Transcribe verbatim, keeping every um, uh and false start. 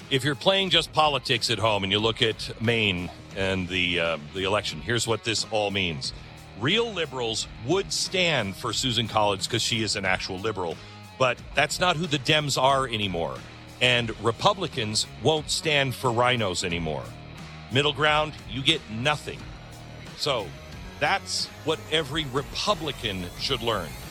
If you're playing just politics at home and you look at Maine and the uh, the election, here's what this all means. Real liberals would stand for Susan Collins because she is an actual liberal, but that's not who the Dems are anymore. And Republicans won't stand for rhinos anymore. Middle ground, you get nothing. So that's what every Republican should learn.